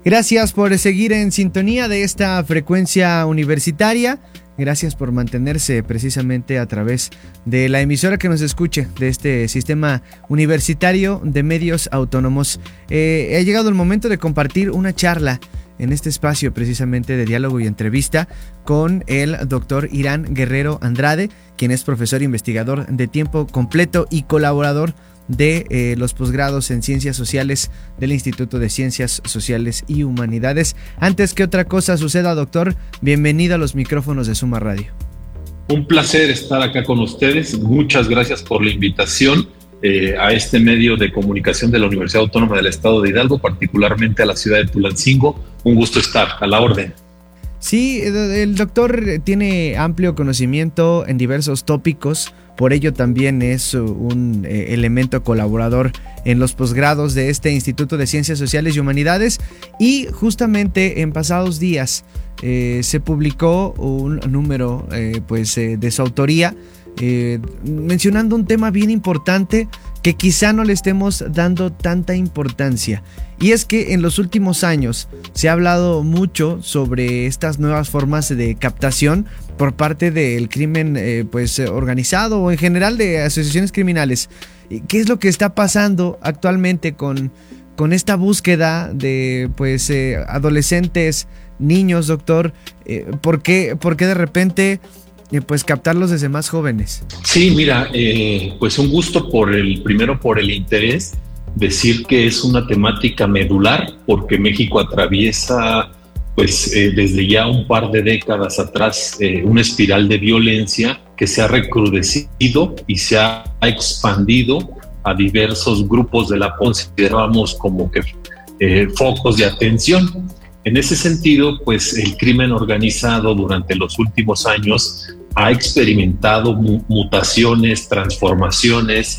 Gracias por seguir en sintonía de esta frecuencia universitaria. Gracias por mantenerse precisamente a través de la emisora que nos escuche, de este sistema universitario de medios autónomos. Ha llegado el momento de compartir una charla en este espacio precisamente de diálogo y entrevista con el doctor Irán Guerrero Andrade, quien es profesor investigador de tiempo completo y colaborador de los posgrados en Ciencias Sociales del Instituto de Ciencias Sociales y Humanidades. Antes que otra cosa suceda, doctor, bienvenido a los micrófonos de Suma Radio. Un placer estar acá con ustedes. Muchas gracias por la invitación a este medio de comunicación de la Universidad Autónoma del Estado de Hidalgo, particularmente a la ciudad de Tulancingo. Un gusto estar a la orden. Sí, el doctor tiene amplio conocimiento en diversos tópicos, por ello también es un elemento colaborador en los posgrados de este Instituto de Ciencias Sociales y Humanidades, y justamente en pasados días se publicó un número de su autoría mencionando un tema bien importante que quizá no le estemos dando tanta importancia, y es que en los últimos años se ha hablado mucho sobre estas nuevas formas de captación por parte del crimen organizado o en general de asociaciones criminales. ¿Qué es lo que está pasando actualmente con esta búsqueda de adolescentes, niños, doctor? ¿Por qué de repente captarlos desde más jóvenes? Sí, mira, un gusto primero por el interés. Decir que es una temática medular porque México atraviesa desde ya un par de décadas atrás una espiral de violencia que se ha recrudecido y se ha expandido a diversos grupos de la población, consideramos como que focos de atención. En ese sentido, el crimen organizado durante los últimos años ha experimentado mutaciones, transformaciones,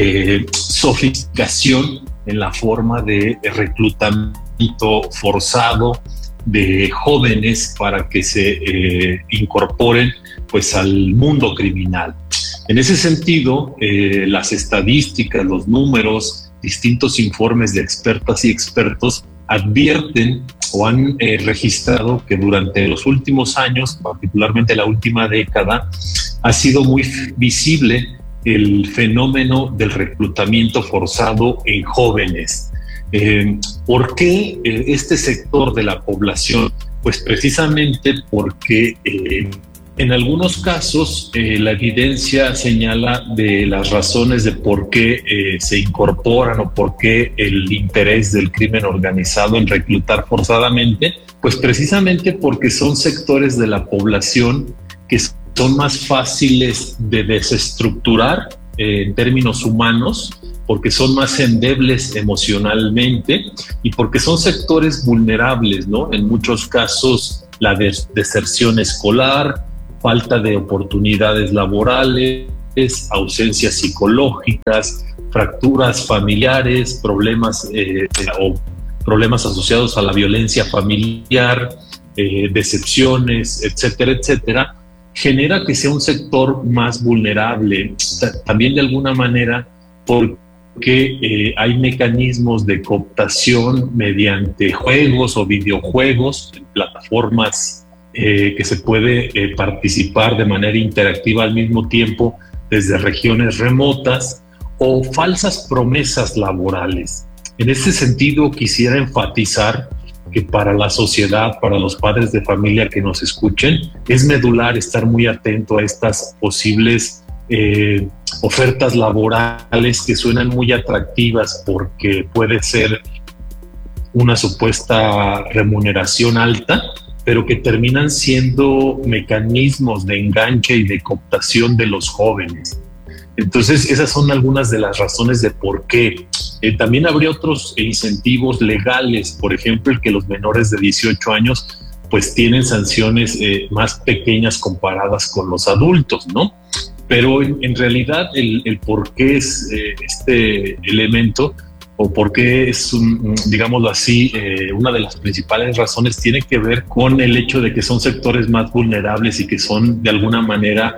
sofisticación en la forma de reclutamiento forzado de jóvenes para que se incorporen al mundo criminal. En ese sentido, las estadísticas, los números, distintos informes de expertas y expertos advierten o han registrado que durante los últimos años, particularmente la última década, ha sido muy visible el fenómeno del reclutamiento forzado en jóvenes. ¿Por qué este sector de la población? Pues precisamente porque en algunos casos la evidencia señala de las razones de por qué se incorporan o por qué el interés del crimen organizado en reclutar forzadamente, pues precisamente porque son sectores de la población que son más fáciles de desestructurar en términos humanos, porque son más endebles emocionalmente y porque son sectores vulnerables, ¿no? En muchos casos la deserción escolar, falta de oportunidades laborales, ausencias psicológicas, fracturas familiares, problemas asociados a la violencia familiar, decepciones, etcétera, etcétera, genera que sea un sector más vulnerable. También de alguna manera porque hay mecanismos de cooptación mediante juegos o videojuegos en plataformas que se puede participar de manera interactiva al mismo tiempo desde regiones remotas, o falsas promesas laborales. En este sentido, quisiera enfatizar que para la sociedad, para los padres de familia que nos escuchen, es medular estar muy atento a estas posibles ofertas laborales que suenan muy atractivas porque puede ser una supuesta remuneración alta, pero que terminan siendo mecanismos de enganche y de cooptación de los jóvenes. Entonces, esas son algunas de las razones de por qué. También habría otros incentivos legales, por ejemplo, el que los menores de 18 años pues tienen sanciones más pequeñas comparadas con los adultos, ¿no? Pero en realidad el por qué es este elemento, o por qué es, digámoslo así, una de las principales razones tiene que ver con el hecho de que son sectores más vulnerables y que son de alguna manera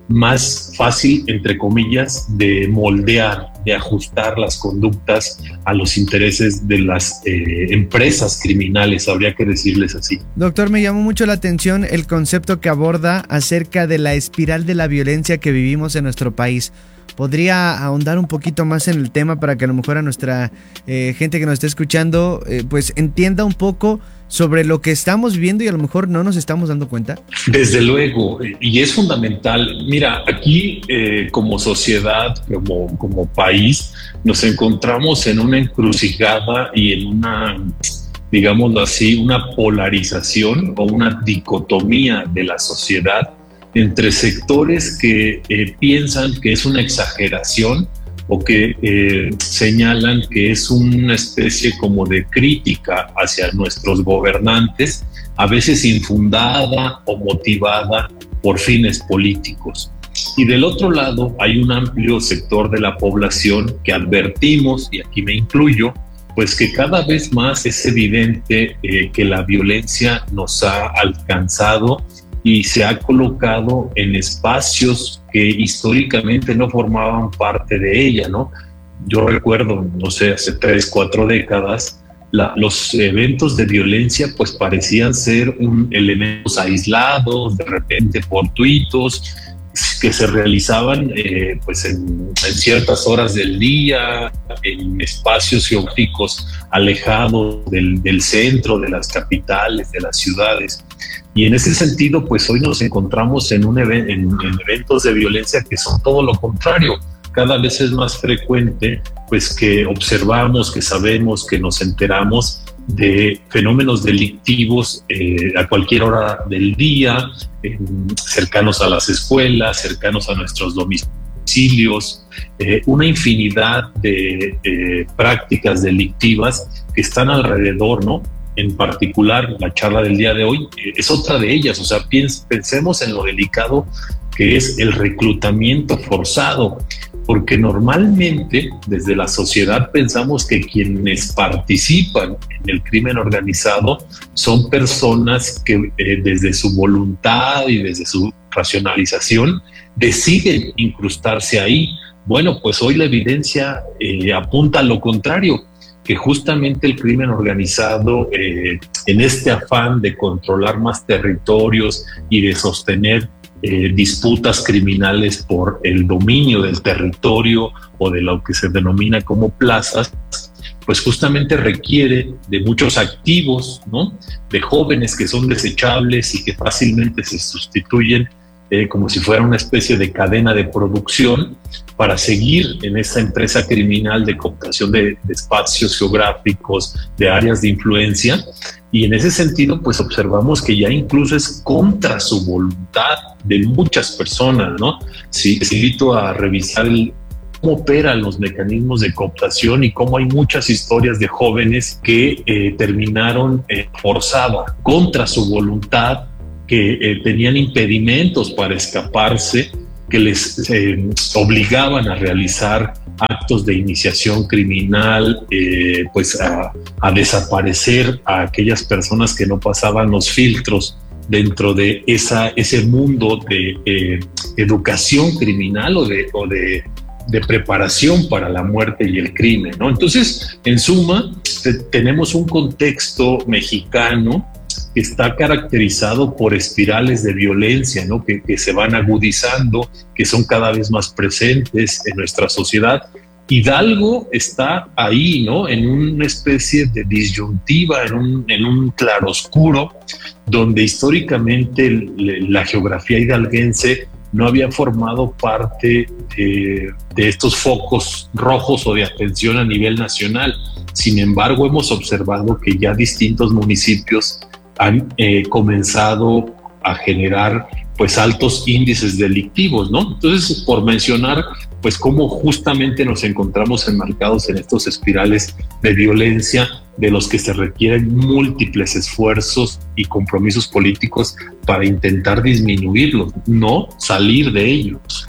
más fácil, entre comillas, de moldear, de ajustar las conductas a los intereses de las empresas criminales, habría que decirles así. Doctor, me llamó mucho la atención el concepto que aborda acerca de la espiral de la violencia que vivimos en nuestro país. ¿Podría ahondar un poquito más en el tema para que a lo mejor a nuestra gente que nos esté escuchando pues entienda un poco sobre lo que estamos viendo y a lo mejor no nos estamos dando cuenta? Desde luego, y es fundamental. Mira, aquí como sociedad, como país, nos encontramos en una encrucijada y en una, digámoslo así, una polarización o una dicotomía de la sociedad entre sectores que piensan que es una exageración o que señalan que es una especie como de crítica hacia nuestros gobernantes, a veces infundada o motivada por fines políticos. Y del otro lado hay un amplio sector de la población que advertimos, y aquí me incluyo, pues que cada vez más es evidente que la violencia nos ha alcanzado y se ha colocado en espacios que históricamente no formaban parte de ella, ¿no? Yo recuerdo, no sé, hace 3, 4 décadas, los eventos de violencia pues parecían ser elementos aislados, de repente fortuitos, que se realizaban pues en ciertas horas del día, en espacios geográficos alejados del centro, de las capitales, de las ciudades. Y en ese sentido, pues hoy nos encontramos en eventos de violencia que son todo lo contrario. Cada vez es más frecuente pues que observamos, que sabemos, que nos enteramos de fenómenos delictivos a cualquier hora del día, cercanos a las escuelas, cercanos a nuestros domicilios, una infinidad de prácticas delictivas que están alrededor, ¿no? En particular, la charla del día de hoy es otra de ellas. O sea, pensemos en lo delicado que es el reclutamiento forzado, porque normalmente desde la sociedad pensamos que quienes participan en el crimen organizado son personas que desde su voluntad y desde su racionalización deciden incrustarse ahí. Bueno, pues hoy la evidencia apunta a lo contrario, que justamente el crimen organizado, en este afán de controlar más territorios y de sostener disputas criminales por el dominio del territorio o de lo que se denomina como plazas, pues justamente requiere de muchos activos, ¿no? De jóvenes que son desechables y que fácilmente se sustituyen como si fuera una especie de cadena de producción para seguir en esa empresa criminal de cooptación de espacios geográficos, de áreas de influencia. Y en ese sentido, pues observamos que ya incluso es contra su voluntad de muchas personas, ¿no? Sí, les invito a revisar cómo operan los mecanismos de cooptación y cómo hay muchas historias de jóvenes que terminaron forzadas contra su voluntad, que tenían impedimentos para escaparse, que les obligaban a realizar actos de iniciación criminal, pues a desaparecer a aquellas personas que no pasaban los filtros dentro de ese mundo de educación criminal o de preparación para la muerte y el crimen, ¿no? Entonces, en suma, tenemos un contexto mexicano que está caracterizado por espirales de violencia, ¿no? Que se van agudizando, que son cada vez más presentes en nuestra sociedad. Hidalgo está ahí, ¿no? En una especie de disyuntiva, en un claroscuro, donde históricamente la geografía hidalguense no había formado parte de estos focos rojos o de atención a nivel nacional. Sin embargo, hemos observado que ya distintos municipios han comenzado a generar pues altos índices delictivos, ¿no? Entonces, por mencionar pues cómo justamente nos encontramos enmarcados en estos espirales de violencia de los que se requieren múltiples esfuerzos y compromisos políticos para intentar disminuirlos, no salir de ellos.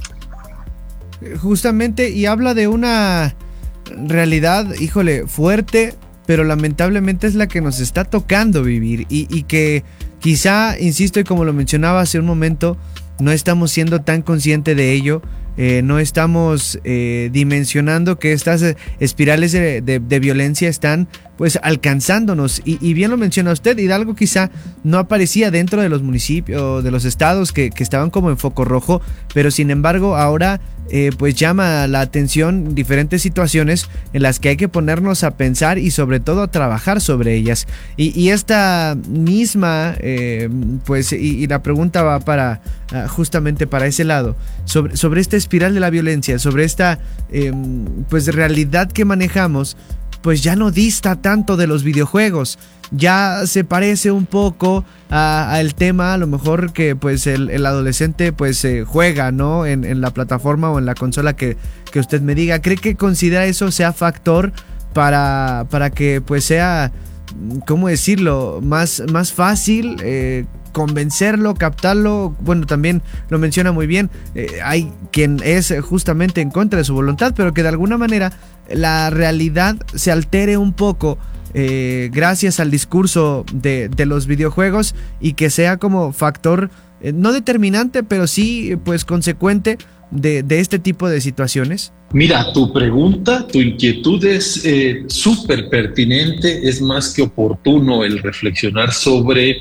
Justamente, y habla de una realidad, híjole, fuerte, pero lamentablemente es la que nos está tocando vivir y que quizá, insisto, y como lo mencionaba hace un momento, no estamos siendo tan conscientes de ello. No estamos dimensionando que estas espirales de violencia están pues alcanzándonos, y bien lo menciona usted. Hidalgo quizá no aparecía dentro de los municipios, de los estados que estaban como en foco rojo, pero sin embargo ahora pues llama la atención diferentes situaciones en las que hay que ponernos a pensar y sobre todo a trabajar sobre ellas. Y esta misma pues y la pregunta va para justamente para ese lado, sobre esta espiral de la violencia, sobre esta pues realidad que manejamos, pues ya no dista tanto de los videojuegos, ya se parece un poco al tema a lo mejor que pues el adolescente pues juega, ¿no? En la plataforma o en la consola que usted me diga. ¿Cree que considera eso sea factor para que pues sea, ¿cómo decirlo?, más fácil convencerlo, captarlo? Bueno, también lo menciona muy bien, hay quien es justamente en contra de su voluntad, pero que de alguna manera la realidad se altere un poco gracias al discurso de los videojuegos, y que sea como factor no determinante, pero sí pues consecuente de este tipo de situaciones. Mira, tu pregunta, tu inquietud es súper pertinente. Es más que oportuno el reflexionar sobre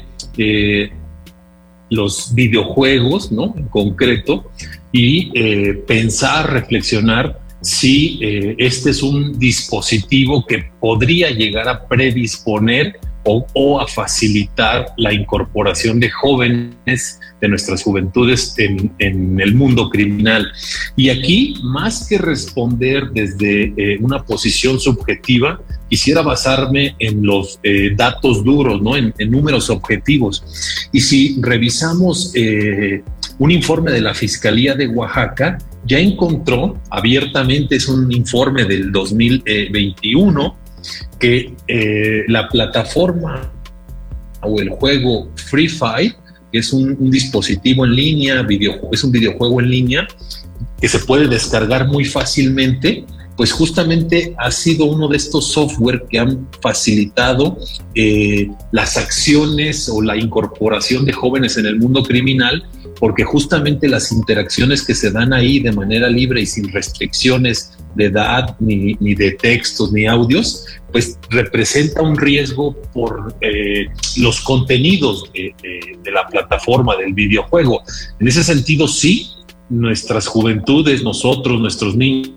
los videojuegos, ¿no?, en concreto, y pensar, reflexionar si este es un dispositivo que podría llegar a predisponer o a facilitar la incorporación de jóvenes de nuestras juventudes en el mundo criminal. Y aquí, más que responder desde una posición subjetiva, quisiera basarme en los datos duros, ¿no?, en números objetivos. Y si revisamos un informe de la Fiscalía de Oaxaca, ya encontró abiertamente, es un informe del 2021, que la plataforma o el juego Free Fire, que es un dispositivo en línea, es un videojuego en línea que se puede descargar muy fácilmente, pues justamente ha sido uno de estos software que han facilitado las acciones o la incorporación de jóvenes en el mundo criminal, porque justamente las interacciones que se dan ahí de manera libre y sin restricciones de edad, ni de textos, ni audios, pues representa un riesgo por los contenidos de la plataforma, del videojuego. En ese sentido, sí, nuestras juventudes, nosotros, nuestros niños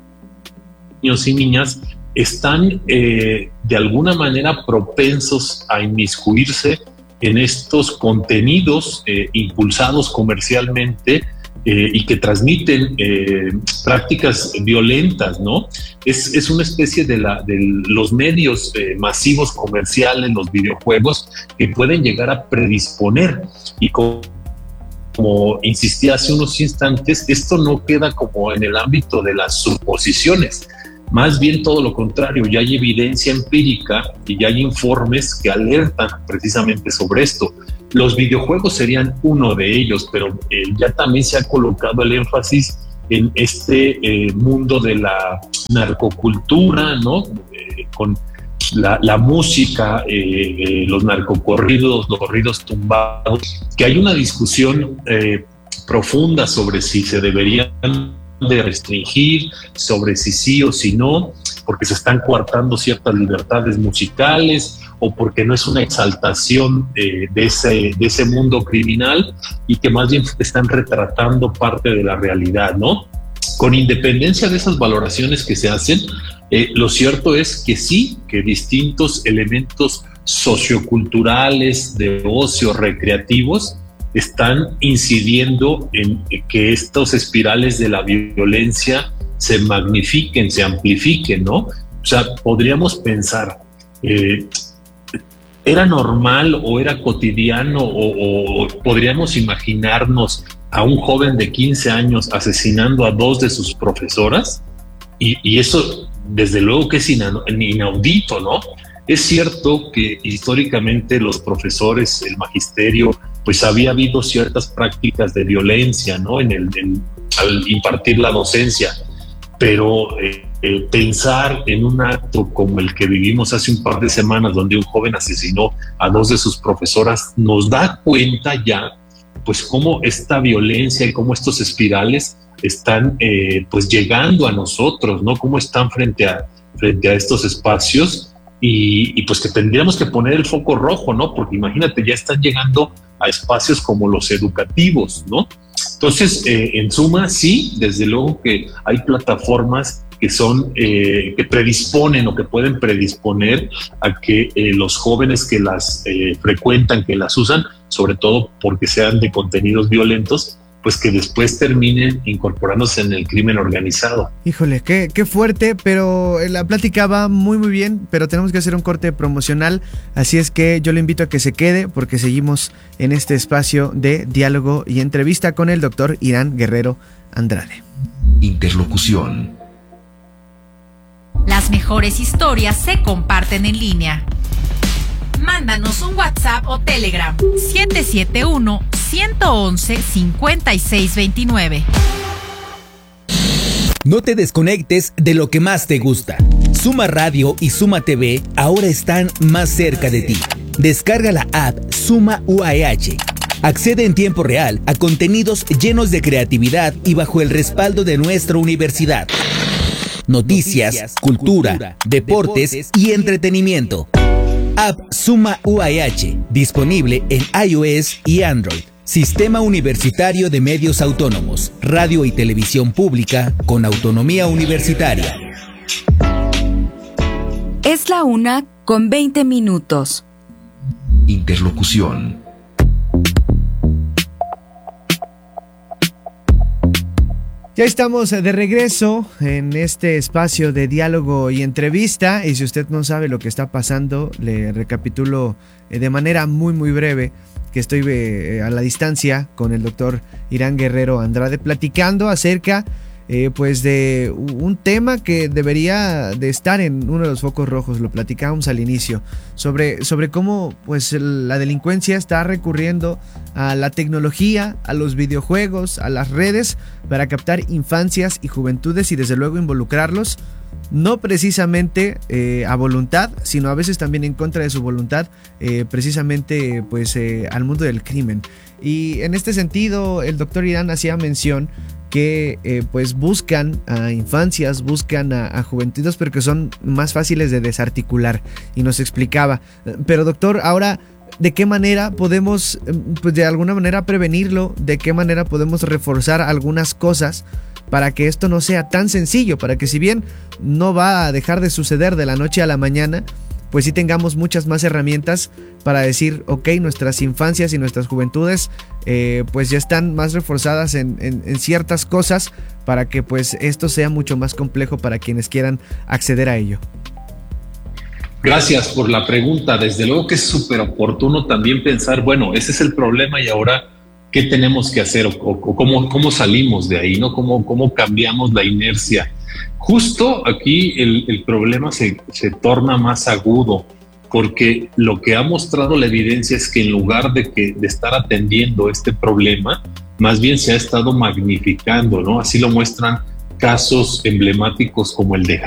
y niñas están de alguna manera propensos a inmiscuirse en estos contenidos impulsados comercialmente y que transmiten prácticas violentas, ¿no? Es una especie de los medios masivos comerciales, los videojuegos, que pueden llegar a predisponer. Y como insistí hace unos instantes, esto no queda como en el ámbito de las suposiciones. Más bien todo lo contrario, ya hay evidencia empírica y ya hay informes que alertan precisamente sobre esto. Los videojuegos serían uno de ellos, pero ya también se ha colocado el énfasis en este mundo de la narcocultura, ¿no? Con la música, los narcocorridos, los corridos tumbados, que hay una discusión profunda sobre si se deberían de restringir, sobre si sí o si no, porque se están coartando ciertas libertades musicales o porque no es una exaltación de ese mundo criminal, y que más bien están retratando parte de la realidad, ¿no? Con independencia de esas valoraciones que se hacen, lo cierto es que sí, que distintos elementos socioculturales, de ocio, recreativos, están incidiendo en que estos espirales de la violencia se magnifiquen, se amplifiquen, ¿no? O sea, podríamos pensar, ¿era normal o era cotidiano o podríamos imaginarnos a un joven de 15 años asesinando a 2 de sus profesoras? Y eso, desde luego que es inaudito, ¿no? Es cierto que históricamente los profesores, el magisterio, pues había habido ciertas prácticas de violencia, ¿no?, al impartir la docencia, pero pensar en un acto como el que vivimos hace un par de semanas, donde un joven asesinó a 2 de sus profesoras, nos da cuenta ya pues cómo esta violencia y cómo estos espirales están pues llegando a nosotros, ¿no? Cómo están frente a estos espacios y pues que tendríamos que poner el foco rojo, ¿no? Porque imagínate, ya están llegando a espacios como los educativos, ¿no? Entonces, en suma, sí, desde luego que hay plataformas que son, que predisponen o que pueden predisponer a que los jóvenes que las frecuentan, que las usan, sobre todo porque sean de contenidos violentos, pues que después terminen incorporándose en el crimen organizado. Híjole, qué fuerte, pero la plática va muy bien, pero tenemos que hacer un corte promocional, así es que yo le invito a que se quede porque seguimos en este espacio de diálogo y entrevista con el doctor Irán Guerrero Andrade. Interlocución. Las mejores historias se comparten en línea. Mándanos un WhatsApp o Telegram 771-111-5629. No te desconectes de lo que más te gusta. Suma Radio y Suma TV ahora están más cerca de ti. Descarga la app Suma UAH. Accede en tiempo real a contenidos llenos de creatividad y bajo el respaldo de nuestra universidad. Noticias, cultura, deportes y entretenimiento. App Suma UAH, disponible en iOS y Android. Sistema Universitario de Medios Autónomos, radio y televisión pública con autonomía universitaria. Es la 1:20. Interlocución. Ya estamos de regreso en este espacio de diálogo y entrevista, y si usted no sabe lo que está pasando, le recapitulo de manera muy breve que estoy a la distancia con el doctor Irán Guerrero Andrade platicando acerca pues de un tema que debería de estar en uno de los focos rojos. Lo platicábamos al inicio sobre cómo pues la delincuencia está recurriendo a la tecnología, a los videojuegos, a las redes para captar infancias y juventudes y desde luego involucrarlos no precisamente a voluntad, sino a veces también en contra de su voluntad, precisamente pues al mundo del crimen. Y en este sentido el doctor Irán hacía mención que pues buscan a infancias, buscan a juventudes, pero que son más fáciles de desarticular, y nos explicaba. Pero doctor, ahora, ¿de qué manera podemos pues de alguna manera prevenirlo? ¿De qué manera podemos reforzar algunas cosas para que esto no sea tan sencillo? Para que si bien no va a dejar de suceder de la noche a la mañana, pues sí tengamos muchas más herramientas para decir, ok, nuestras infancias y nuestras juventudes pues ya están más reforzadas en ciertas cosas para que pues esto sea mucho más complejo para quienes quieran acceder a ello. Gracias por la pregunta. Desde luego que es súper oportuno también pensar, bueno, ese es el problema y ahora ¿qué tenemos que hacer o cómo salimos de ahí, ¿no? ¿Cómo cambiamos la inercia? Justo aquí el problema se torna más agudo, porque lo que ha mostrado la evidencia es que en lugar de estar atendiendo este problema, más bien se ha estado magnificando, ¿no? Así lo muestran casos emblemáticos como el de